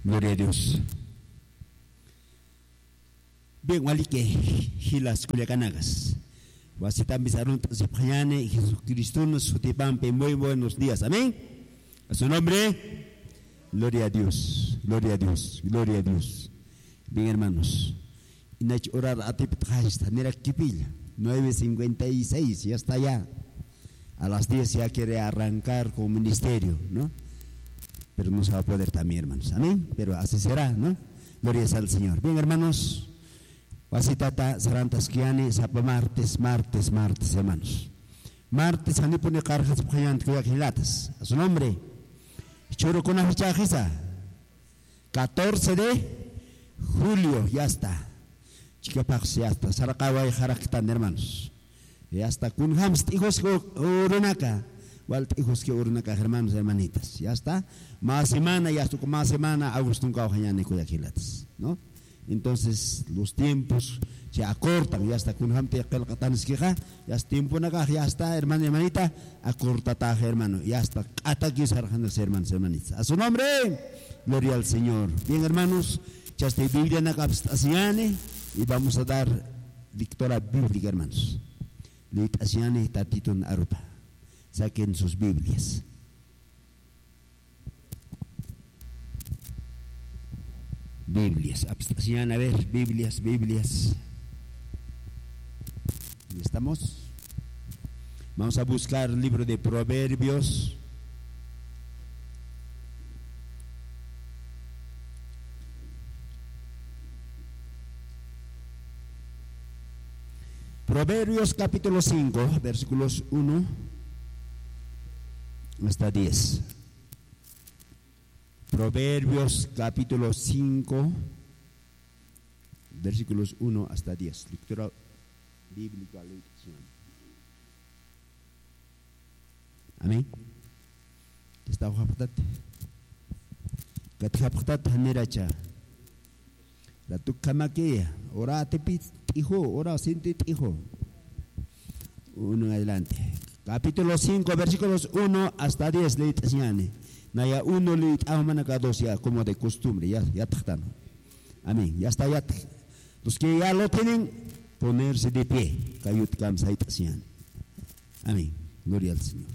Gloria a Dios. Bien, wali que hilas culiacanagas. Wasita bisaron y Jesucristo nos utipampe muy buenos días. Amén. A su nombre. Gloria a Dios. Gloria a Dios. Gloria a Dios. Bien, hermanos. Inach orar a tipita, mira kipilla. 9:56, ya está ya. A las 10 ya quiere arrancar con ministerio, ¿no? Pero no se va a poder también, hermanos. Amén. Pero así será, ¿no? Gloria al Señor. Bien, hermanos. Wasitata sarantas kiani sapa martes, hermanos. Martes ani pone cargas pujayan kilatas. A su nombre. Choro con la fecha 14 de julio, ya está. Chicapax ya está. Sarakaway haraktan, hermanos. Ya está. Kun hams hijos que urunaka. Walt hijos que urunaka, hermanos, hermanitas. Ya está. Más semana, ya está. Más semana, Agustín Kaujayan y Kuyakilatas, ¿no? Entonces los tiempos se acortan, ya está con hamte ya es tiempo ya está, hermano y hermanita, acortataje, hermano, ya está, hasta aquí hermanos, hermanitas. A su nombre, gloria al Señor. Bien, hermanos, ya está Biblia y vamos a dar lectura bíblica, hermanos. Lectura tatitun arupa. Saquen sus Biblias. Biblias, abstracción, a ver, Biblias. ¿Estamos? Vamos a buscar el libro de Proverbios. Proverbios capítulo 5, versículos 1 hasta 10. Proverbios capítulo 5, versículos 1 hasta 10. Lectura bíblica. Amén. Está hapatat. Kathapatat haniracha. La tukamakia. Ora tepit hijo, ora sintit hijo. Uno adelante. Capítulo 5, versículos 1 hasta 10. Leitasiane. Naya uno le manaka dos ya como de costumbre, ya tratando. Amén, ya está ya. Los que ya lo tienen, ponerse de pie. Kayut kam saitasian. Amén. Gloria al Señor.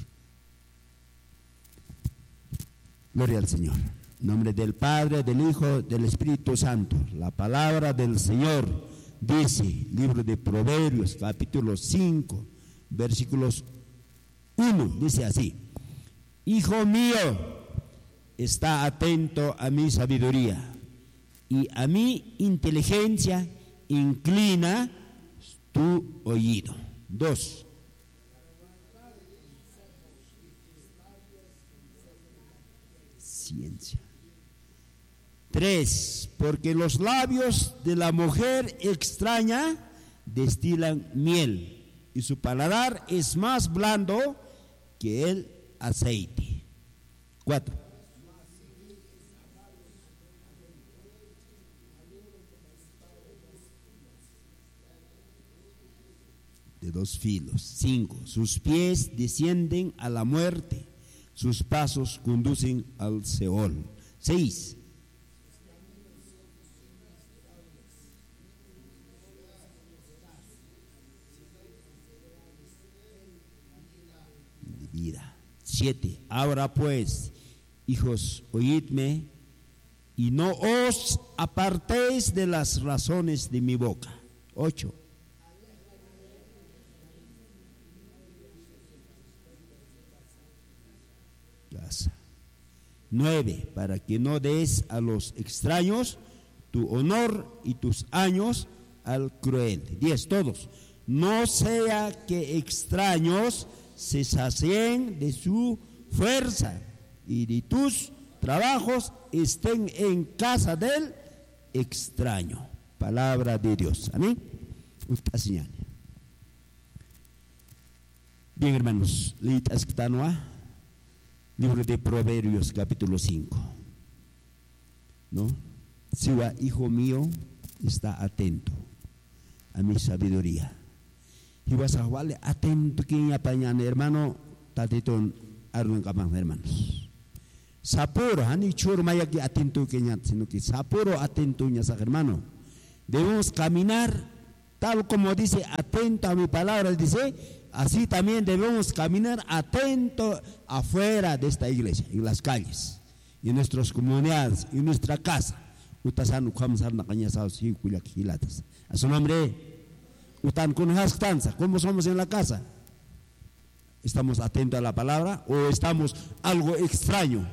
Gloria al Señor. En nombre del Padre, del Hijo, del Espíritu Santo. La palabra del Señor dice, libro de Proverbios, capítulo 5, versículos 1, dice así: Hijo mío, está atento a mi sabiduría y a mi inteligencia inclina tu oído. 2. Ciencia. 3. Porque los labios de la mujer extraña destilan miel y su paladar es más blando que el aceite. 4. De 2 filos. 5. Sus pies descienden a la muerte, sus pasos conducen al Seol. 6. Vida. 7. Ahora pues, hijos, oídme y no os apartéis de las razones de mi boca. 8. Casa. 9. Para que no des a los extraños tu honor y tus años al cruel. 10. Todos. No sea que extraños se sacien de su fuerza y de tus trabajos estén en casa del extraño. Palabra de Dios. Amén. Bien, hermanos, libro de Proverbios capítulo 5, ¿no? Siwa, hijo mío, está atento a mi sabiduría. Y vas a jugarle atento que apañan, hermano, tatitón arruin capaz, hermanos. Sapuro, hani chur maya que atento que ñat, sino que sapuro atento ñasa, hermano. Debemos caminar tal como dice, atento a mi palabra, dice, así también debemos caminar atento afuera de esta iglesia, en las calles, en nuestras comunidades, en nuestra casa. Utasan ukamsar na kanya sa si kuyak hilatas. A su nombre, utan con hastanza, ¿cómo somos en la casa? ¿Estamos atentos a la palabra o estamos algo extraño?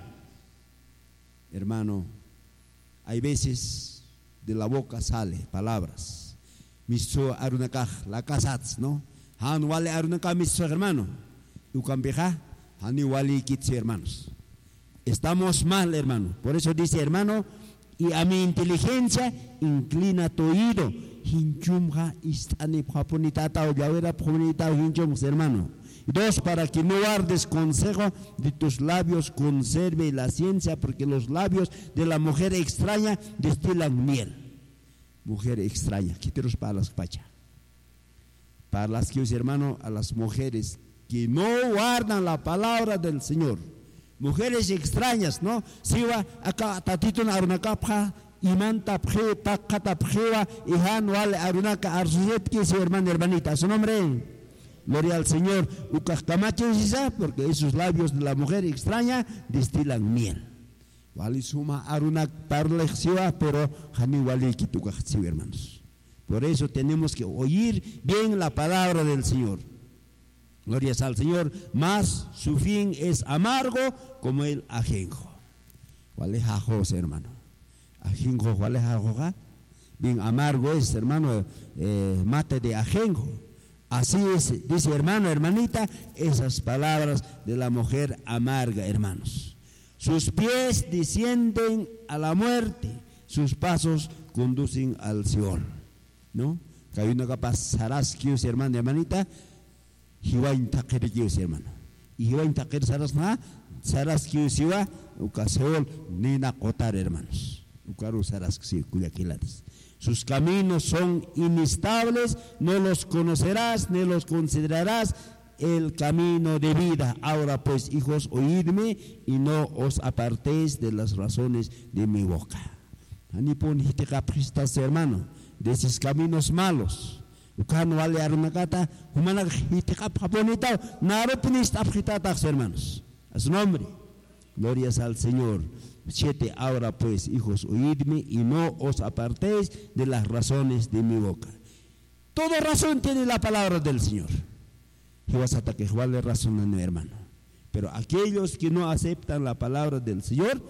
Hermano, hay veces de la boca sale palabras. Miso arunakaj, la casats, ¿no? Han wale arunakaj miso, hermano. Ukambeja, hani wali kitsi, hermanos. Estamos mal, hermano. Por eso dice, hermano, y a mi inteligencia inclina tu oído. Hinchumja istani japonitata o yawera japonita hinchums, hermano. 2, para que no guardes consejo de tus labios, conserve la ciencia, porque los labios de la mujer extraña destilan miel. Mujer extraña, quíteros para las pacha. Para las que, hermano, a las mujeres que no guardan la palabra del Señor. Mujeres extrañas, ¿no? Si va acá, tatito na arunakapja, iman tapje, pakka tapjeva, ihan wale arunaka arsujet, que es hermano, hermanita, su nombre. Gloria al Señor, porque esos labios de la mujer extraña destilan miel. Wali suma arunak parlexiva, pero hani wali kitukajtsiv, hermanos. Por eso tenemos que oír bien la palabra del Señor. Gloria al Señor, más su fin es amargo como el ajenjo. Wale jajos, hermano. Ajenjo, wale jajoja. Bien amargo es, hermano, mate de ajenjo. Así es, dice hermano, hermanita, esas palabras de la mujer amarga, hermanos. Sus pies descienden a la muerte, sus pasos conducen al Seol, ¿no? Que hay una capaz saras que es hermano, hermanita, hiwain takir que es hermano. Y hiwain takir saras que es hiwa, uka Seol ni na kotar, hermanos. Ukaru saras que se cuyaquilates. Sus caminos son inestables, no los conocerás, ni los considerarás el camino de vida. Ahora pues, hijos, oídme y no os apartéis de las razones de mi boca. Anipon hitekapristas, hermano, de esos caminos malos. Ukan wale arunakata, humanak hitekapjaponita, naropinist apjitatas, hermanos. A su nombre, glorias al Señor. 7, ahora pues, hijos, oídme y no os apartéis de las razones de mi boca. Toda razón tiene la palabra del Señor. Igual razón, hermano. Pero aquellos que no aceptan la palabra del Señor,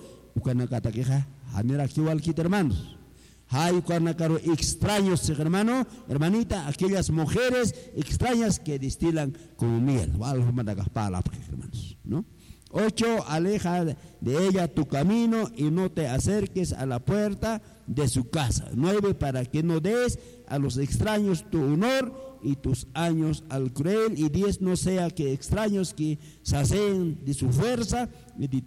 hermanos, hay extraños, hermano, hermanita, aquellas mujeres extrañas que destilan como miel, hermanos, ¿no? 8, aleja de ella tu camino y no te acerques a la puerta de su casa. 9, para que no des a los extraños tu honor y tus años al cruel. Y 10, no sea que extraños que sacien de su fuerza y de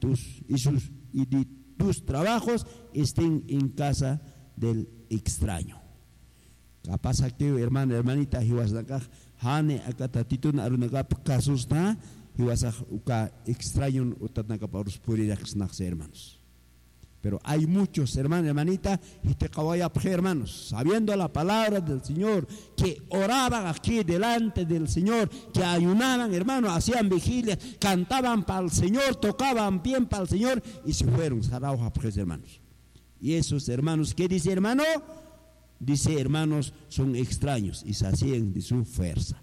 tus trabajos estén en casa del extraño. Capaz que hermano, hermanita, hane akatatitun arunagap kasusna. Extraño, hermanos. Pero hay muchos, hermanos, hermanita, hermanos, sabiendo la palabra del Señor, que oraban aquí delante del Señor, que ayunaban, hermanos, hacían vigilia, cantaban para el Señor, tocaban bien para el Señor y se fueron, hermanos. Y esos hermanos, ¿qué dice, hermano? Dice, hermanos, son extraños y se hacían de su fuerza.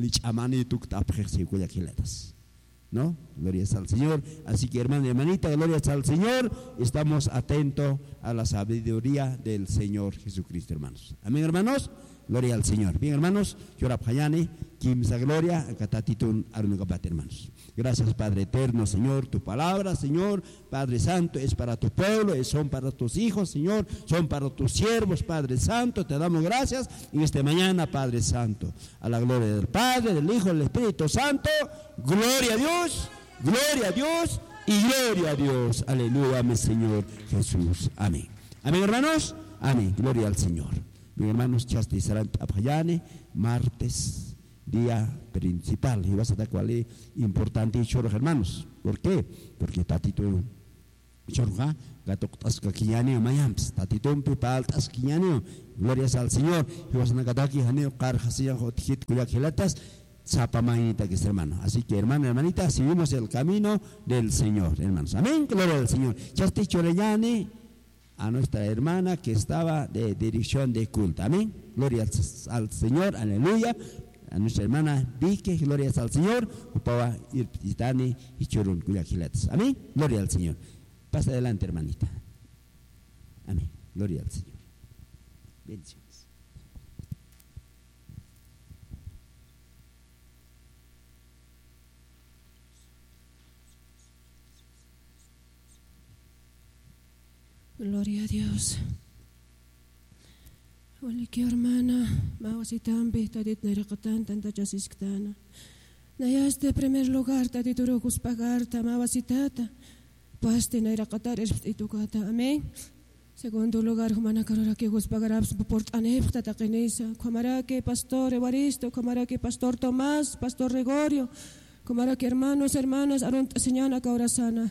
¿No? Gloria al Señor. Así que, hermano y hermanita, gloria al Señor. Estamos atentos a la sabiduría del Señor Jesucristo, hermanos. Amén, hermanos. Gloria al Señor. Bien, hermanos, llora payane, kimsa gloria, akatatitun arunukapat, hermanos. Gracias, Padre eterno, Señor, tu palabra, Señor, Padre Santo, es para tu pueblo, son para tus hijos, Señor, son para tus siervos, Padre Santo. Te damos gracias en esta mañana, Padre Santo. A la gloria del Padre, del Hijo, del Espíritu Santo. Gloria a Dios y gloria a Dios. Aleluya, amén, Señor Jesús. Amén. Amén, hermanos. Amén. Gloria al Señor. Mis hermanos, chastizarán apayane, martes, día principal. Y vas a dar cuál es importante y choro, hermanos. ¿Por qué? Porque tatito chorga gatok tas kakiyani mayams tatitompi paltas kiyani glorias al Señor y vas a gadaki haneo kar hasiya hotkit kuyak hilatas zapamanita que es hermano. Así que hermano, hermanita, seguimos el camino del Señor, hermanos. Amén, gloria al Señor. Chasti chorellane a nuestra hermana que estaba de dirección de culto. Amén, gloria al Señor, aleluya. A nuestra hermana Vique, gloria al Señor. Upaba ir pitani y chorun kuyakilatas. Amén, gloria al Señor. Pasa adelante, hermanita. Amén, gloria al Señor. Bendiciones. Gloria a Dios. Hola, que hermana, mawasitambi, tadit narakatan, tanta chasiskana. Nayaste primer lugar, tadit urukus pagarta, mawasitata. Paste narakatar itukata. Amén. Segundo lugar, humana karora que gus pagarabs port anefta takenisa. Camarake pastor Evaristo, camarake pastor Tomás, pastor Gregorio, camarake hermanos, hermanas, aronta señana caurasana.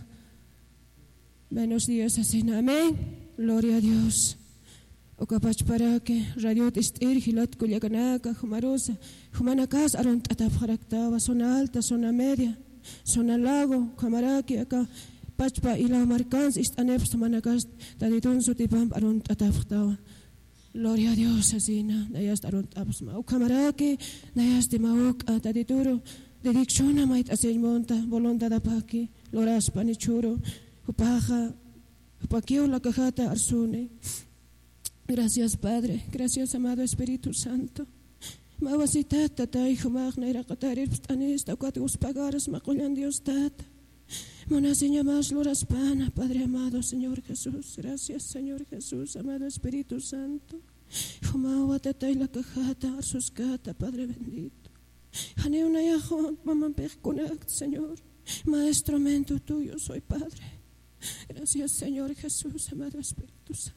Buenos días, asena. Amén. Gloria a Dios. O capaz para que radio testir hilat kuliakanaka, humarosa, humanakas aront atafaraktava, zona alta, zona media, zona lago, camaraki acá, pachpa y la marcans istanef, humanakas, taditun sutipam aront ataftava. Gloria a Dios, asena. Nayas aront absma. O camaraki, nayas de maok, tadituro, dedicciona mait aseñmonta, volonta da paki, loras panichuro. Upaja, upaquio la cajata arsune. Gracias, Padre. Gracias, amado Espíritu Santo. Mawasitata, ta hijo magna, era catarir, stanista, cuatus pagaras, maculan Dios tata. Monaseña más loras pana, Padre amado, Señor Jesús. Gracias, Señor Jesús, amado Espíritu Santo. Fumawa, tata y la cajata, arsuscata, Padre bendito. Hane una yajón, mamá percunact, Señor. Maestro mento tuyo soy, Padre. Gracias, Señor Jesús, amado Espíritu Santo.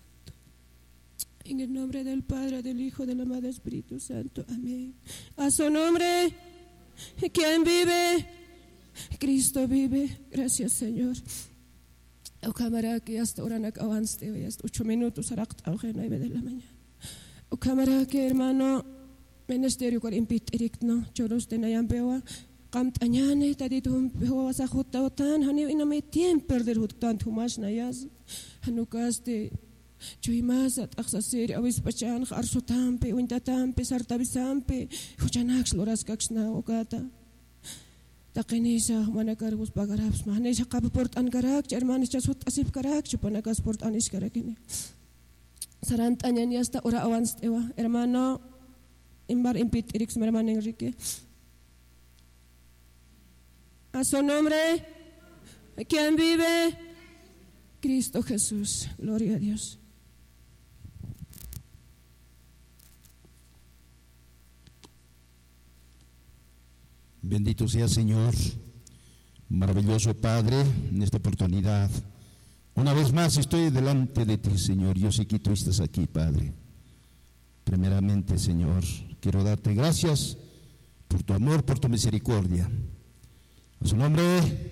En el nombre del Padre, del Hijo, del amado Espíritu Santo. Amén. A su nombre, ¿quién vive? Cristo vive. Gracias, Señor. O cámara que hasta ahora no avanzaste, hoy hasta 8 minutos, a las 9 de la mañana. O cámara que hermano, ministerio con impit no, choros de Nayampewa. Kamt anyane taditum bewa sa hutautan hani ina me tiempo perder hutan humas nayas hanukaste chuimas at aksasir awis pachan arsutampe untatampe sartabisampe huchanax loras kaxna okata takenisa manakargus bagaraps manesha kaport angarak hermanos chasut asip karak chupanakas port anis karakine sarant anyani hasta ora avance ewa hermano imbar impit irix hermano Enrique. A su nombre, ¿quién vive? Cristo Jesús. Gloria a Dios. Bendito sea Señor, maravilloso Padre, en esta oportunidad. Una vez más estoy delante de ti, Señor. Yo sé que tú estás aquí, Padre. Primeramente, Señor, quiero darte gracias por tu amor, por tu misericordia. A su nombre,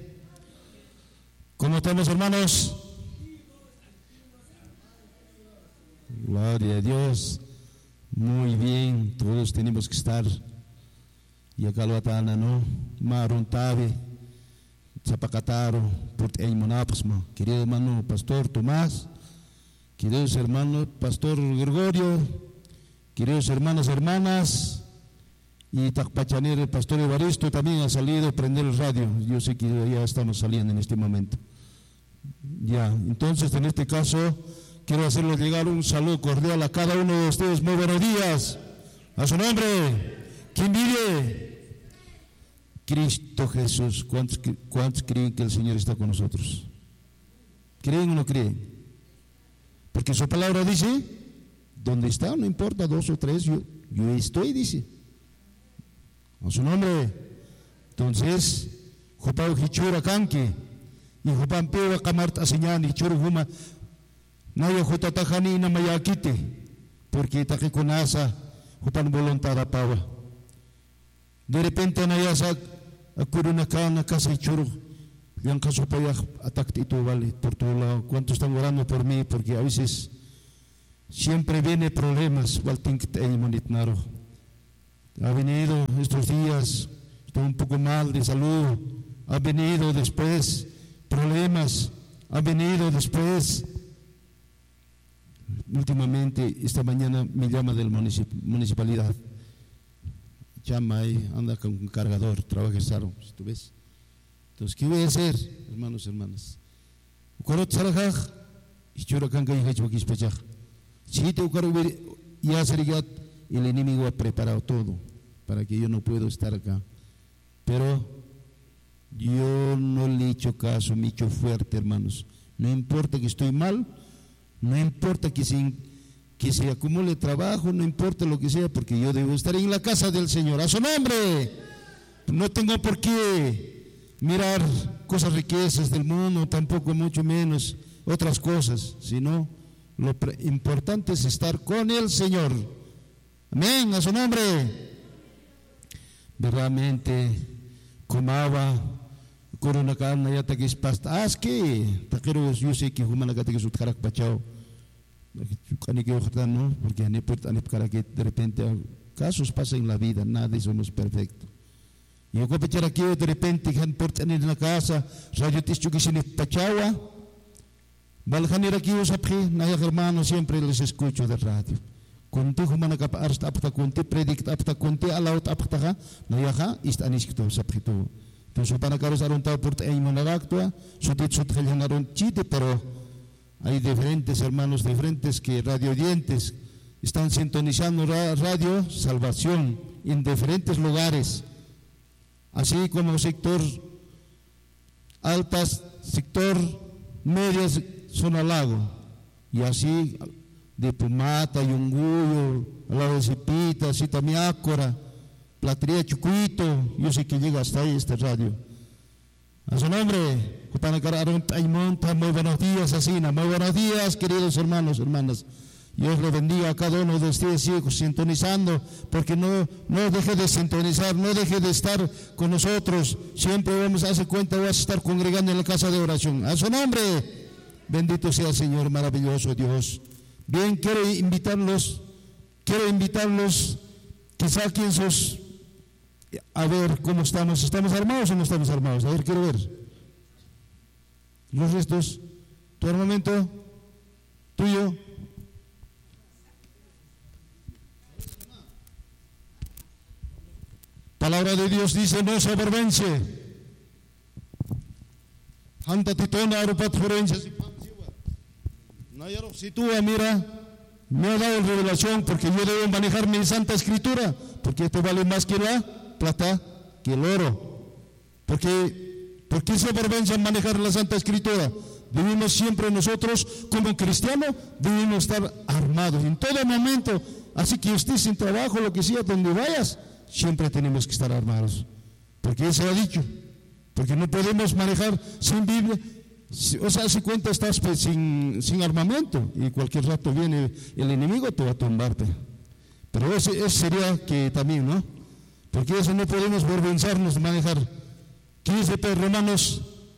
¿cómo estamos, hermanos? Gloria a Dios. Muy bien, todos tenemos que estar. Y acá lo atana, ¿no? Maruntabe, Zapacataro, Port Monapsma, querido hermano Pastor Tomás, queridos hermanos Pastor Gregorio, queridos hermanos, hermanas. Y Tacpachanero, el pastor Evaristo también ha salido a prender el radio. Yo sé que ya estamos saliendo en este momento. Ya, entonces en este caso quiero hacerles llegar un saludo cordial a cada uno de ustedes. Muy buenos días. A su nombre, ¿quién vive? Cristo Jesús. ¿Cuántos creen que el Señor está con nosotros? ¿Creen o no creen? Porque su palabra dice, donde está, no importa, 2 o 3, yo estoy, dice. A su nombre. Entonces, Jopau Hichura Kanki, y Jopan Pewa Kamarta Señani, Churhuma, Naya Jotatajani Namayakite, porque Takikunasa, Jopan voluntad a Pawa. De repente Nayasa, Akurunakana Casa Churu, Yang caso para ataque tú, vale, por todo lado. ¿Cuántos están orando por mí? Porque a veces siempre viene problemas. Ha venido estos días, estoy un poco mal de salud. Ha venido después problemas. Ha venido después. Últimamente, esta mañana me llama del municipalidad. Llama ahí, anda con un cargador, trabaja en ¿tú ves? Entonces, ¿qué voy a hacer, hermanos y hermanas? El enemigo ha preparado todo para que yo no pueda estar acá. Pero yo no le he hecho caso, me he hecho fuerte, hermanos. No importa que estoy mal, no importa que se acumule trabajo, no importa lo que sea, porque yo debo estar en la casa del Señor. A su nombre. No tengo por qué mirar cosas riquezas del mundo, tampoco mucho menos otras cosas, sino lo importante es estar con el Señor. Amén, a su nombre. Verdaderamente, comaba corona carne ya te que es pasta. Que te quiero yo sé que humana que te que su carak pachao. Que no, porque de repente casos pasan en la vida, nada somos perfectos. Y yo puedo echar aquí de repente han portan en la casa, radio ticho que se ne pachawa. Valjanir aquí os apre, naya hermano siempre les escucho de radio. Conti humana kapa arst apta conti predict apta conti alaut apta ha, naya ha ist aniskto sapito. Entonces para caros aronta porta en managactua, sutit sut gelanaron chite, pero hay diferentes hermanos, diferentes que radioyentes están sintonizando radio salvación en diferentes lugares, así como sector altas, sector medias, zona lago, y así de Pumata, Yunguyo, al lado de Cipita, Citamiácora, Platría, Chucuito, yo sé que llega hasta ahí este radio. A su nombre. Muy buenos días, Asina. Muy buenos días, queridos hermanos, hermanas. Dios le bendiga a cada uno de ustedes, hijos, sintonizando, porque no deje de sintonizar, no deje de estar con nosotros. Siempre vamos a hacer cuenta, vas a estar congregando en la casa de oración. A su nombre, bendito sea el Señor, maravilloso Dios. Bien, quiero invitarlos que saquen sus, a ver cómo estamos. ¿Estamos armados o no estamos armados? A ver, quiero ver. Los restos, tu armamento, tuyo. Palabra de Dios dice, no se avergüence. Anta titona arupat forense. Si tú, mira, me ha dado revelación porque yo debo manejar mi Santa Escritura, porque esto vale más que la plata, que el oro. ¿Por qué se avergüenza en manejar la Santa Escritura? Debemos siempre nosotros, como cristianos, debemos estar armados en todo momento. Así que usted sin trabajo, lo que sea, donde vayas, siempre tenemos que estar armados. Porque eso ha dicho. Porque no podemos manejar sin Biblia. O sea, si cuenta estás sin armamento y cualquier rato viene el enemigo, te va a tumbarte. Pero eso sería que también, ¿no? Porque eso no podemos avergonzarnos de manejar. 15 de Romanos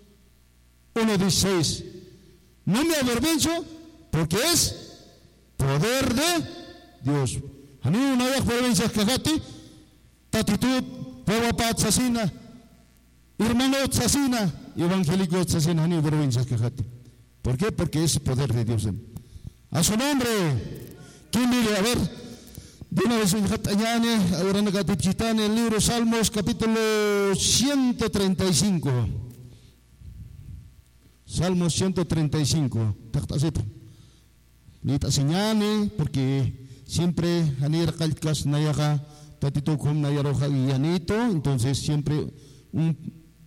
1:16. No me avergüenzo porque es poder de Dios. A mí una vez vergüenza que tatitud, prueba para asesina, hermano asesina, evangélico asesina, ni vergüenza que ¿por qué? Porque es poder de Dios. A su nombre, ¿quién mire? A ver, de una vez en Jatañane, ahora en Gatipchitane, el libro Salmos, capítulo 135. Salmos 135. Nita señane, porque siempre Hanir Kalkas Nayaja, Tatitukum Nayaroja y Yanito, entonces siempre un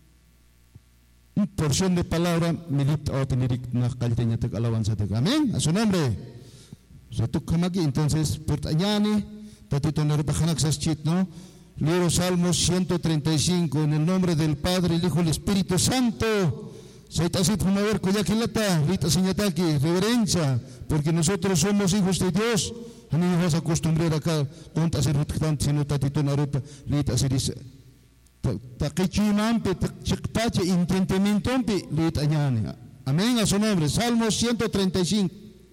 porción de palabra medita o tener una calteña de alabanza de amén, a su nombre. Retukamaki, entonces, por Tañani, Tatito Nerbajanak Saschit, ¿no? Libro Salmos 135, en el nombre del Padre, el Hijo y el Espíritu Santo. Saitasit Fumaver Koyakilata, Rita Señataki, reverencia, porque nosotros somos hijos de Dios. A mí me vas a acostumbrar acá, tonta ser rutkant, sino Tatito Narupa, Rita Seris. taquichimampe, chiqpache, intentimientompe, litañane. Amén, a su nombre. Salmo 135.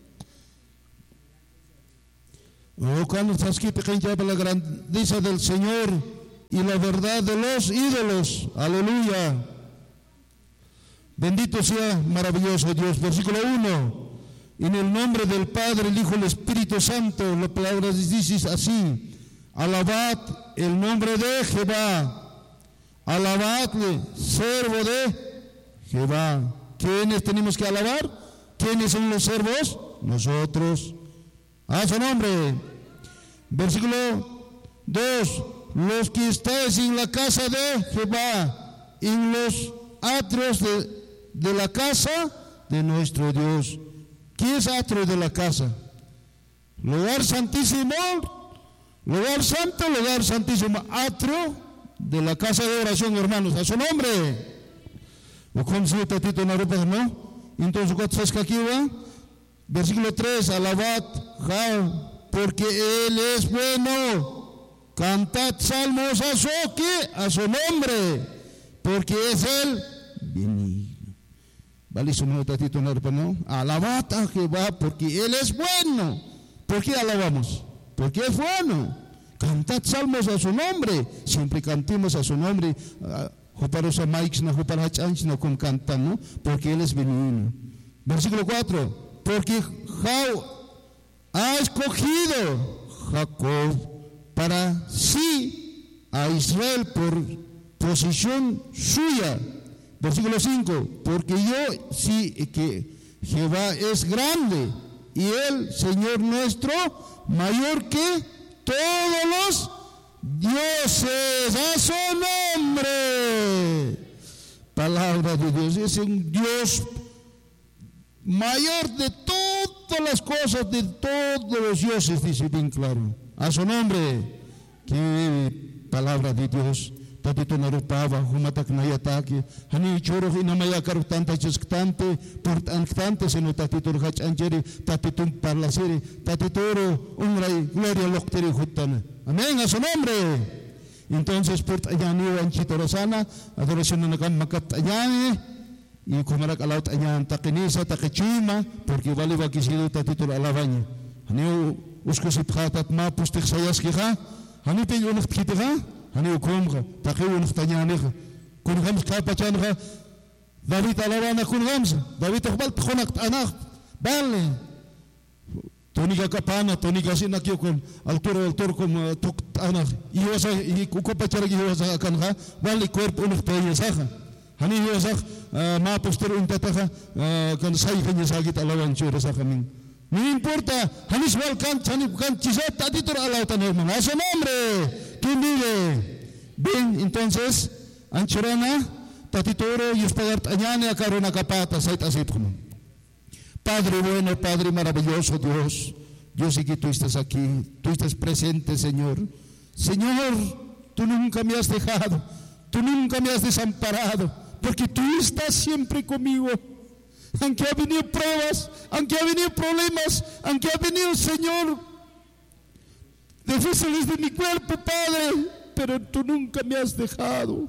Cuando está escrito la grandeza del Señor y la verdad de los ídolos. Aleluya. Bendito sea maravilloso Dios. Versículo 1. En el nombre del Padre, el Hijo y el Espíritu Santo, la palabra dice así: alabad el nombre de Jehová, alabadle, siervo de Jehová. ¿Quiénes tenemos que alabar? ¿Quiénes son los siervos? Nosotros. A su nombre. Versículo 2. Los que estáis en la casa de Jehová, en los atrios de la casa de nuestro Dios. ¿Qué es atrio de la casa? Lugar santísimo, lugar santo, lugar santísimo, atrio de la casa de oración, hermanos. A su nombre. Entonces, aquí va. Versículo 3, alabad, porque Él es bueno. Cantad salmos a su nombre, porque es Él benigno. Vale, su nuevo tatito, ¿no? Alabad a Jehová, porque Él es bueno. ¿Por qué alabamos? Porque es bueno. Cantad salmos a su nombre. Siempre cantemos a su nombre. Juparosa Mike, Jupara Chanch, no con cantan, ¿no? Porque Él es benigno. Versículo 4. Porque ha escogido Jacob para sí a Israel por posesión suya. Versículo 5. Porque yo sí que Jehová es grande y Él, Señor nuestro, mayor que todos los dioses. A su nombre. Palabra de Dios. Es un Dios mayor de todas las cosas, de todos los dioses, dice bien claro. A su nombre. Qué palabra de Dios. Tatito narupava, humatak nayataki, hani choro hinamaya karutanta chiskante, portantante seno tatito hachanjeri, tatito parlaseri, tatitoro umray gloria lokteri hutana. Amén, a su nombre. Entonces, por allá anchitorosana, adoración en la macatayane, y como era calaut allá en taquinisa, taquechuma, porque vale va que sido tatito alabaña. Hani uscosiphatat ma pustik kija, hani pe unak kitija. Hani ukomga, takiwo nuftañaneja, kunhams kapachanja, David alabana kunhams, David akbal tkonak anak, vale. Toniga kapana, toniga sinakyo con altor como tok anak, iwasa ukopachara iwasa kanja, vale cuerpo nuftañasaja. Hani iwasa ma poster untataja, kan saifanya sagit alawan chura sajamin. No importa, Hanis Walkan, Chanikan Chisat, Tatitor Alautan hermano, a su nombre, ¿quién vive? Bien, entonces, Anchorana, Tatitoro, Yuspagart Añane, Acarona Capata, Saita Sitrum. Padre bueno, Padre maravilloso, Dios, yo sé que tú estás aquí, tú estás presente, Señor. Señor, tú nunca me has dejado, tú nunca me has desamparado, porque tú estás siempre conmigo. Aunque ha venido pruebas, aunque ha venido problemas, aunque ha venido, Señor, difíciles de mi cuerpo, Padre, pero tú nunca me has dejado.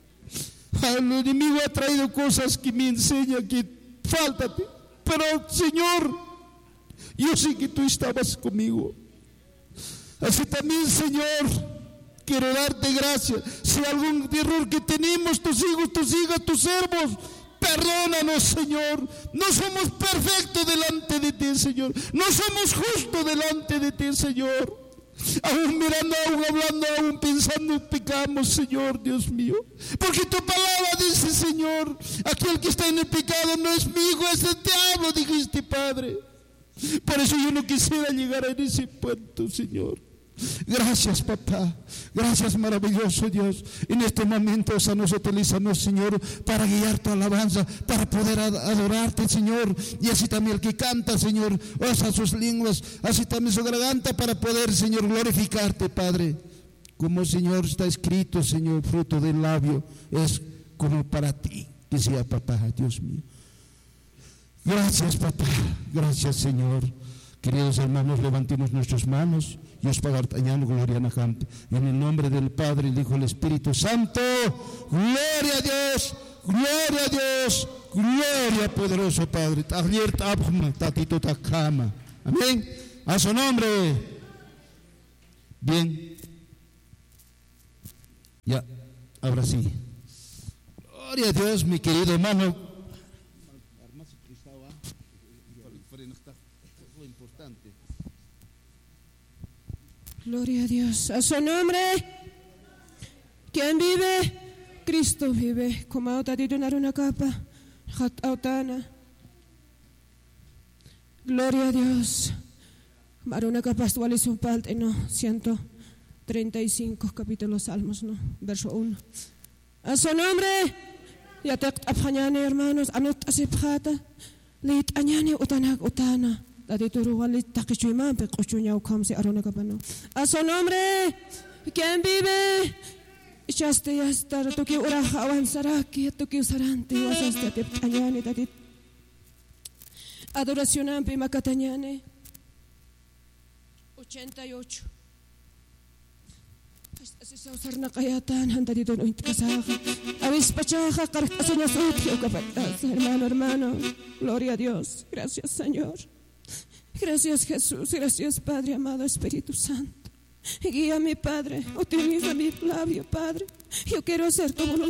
El enemigo ha traído cosas que me enseñan que fáltate, pero Señor, yo sé que tú estabas conmigo. Así también, Señor, quiero darte gracias. Si algún error que tenemos, tus hijos, tus hijas, tus siervos, perdónanos, Señor. No somos perfectos delante de ti, Señor. No somos justos delante de ti, Señor. Aún mirando, aún hablando, aún pensando, pecamos, Señor, Dios mío. Porque tu palabra dice, Señor, aquel que está en el pecado no es mi hijo, es el diablo, dijiste, Padre. Por eso yo no quisiera llegar a ese punto, Señor. Gracias, papá. Gracias, maravilloso Dios. En este momento, nos utilízanos, Señor, para guiar tu alabanza, para poder adorarte, Señor. Y así también el que canta, Señor, osa sus lenguas, así también su garganta, para poder, Señor, glorificarte, Padre. Como, Señor, está escrito, Señor, fruto del labio, es como para ti, que sea, papá, Dios mío. Gracias, papá. Gracias, Señor. Queridos hermanos, levantemos nuestras manos y os pagartañando gloria a Jampe. En el nombre del Padre, el Hijo y el Espíritu Santo. Gloria a Dios, gloria a Dios, gloria poderoso Padre. Taglier tabma, tatito takama. Amén. A su nombre. Bien. Ya, ahora sí. Gloria a Dios, mi querido hermano. Gloria a Dios. A su nombre. ¿Quién vive? Cristo vive. Como autadito una capa. Autana. Gloria a Dios. Maruna capa actualiza un parte, no. 135 capítulos Salmos, no. Verso 1. A su nombre. Ya te apañane, hermanos. Anot asipjata. Lit añane utana. A su nombre, ¿quién vive? Chaste ya estar, toki uraja avanzaraki, toki usarante, wasaste te añane, tadit. Adoración ampi macatañane. 88. Así se usar na kayatan, handadito no intikasaja. Avispachaja, cartaseña sopio, capatas, hermano. Gloria a Dios. Gracias, Señor. Gracias Jesús, gracias Padre amado Espíritu Santo. Guía a mi Padre, utiliza mi labio Padre. Yo quiero hacer tu voluntad.